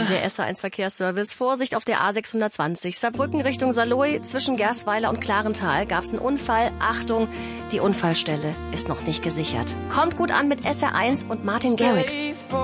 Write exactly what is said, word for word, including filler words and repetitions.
Der S R eins Verkehrsservice. Vorsicht auf der A sechshundertzwanzig. Saarbrücken Richtung Saarlouis. Zwischen Gersweiler und Klarental gab es einen Unfall. Achtung, die Unfallstelle ist noch nicht gesichert. Kommt gut an mit S R eins und Martin Garrix.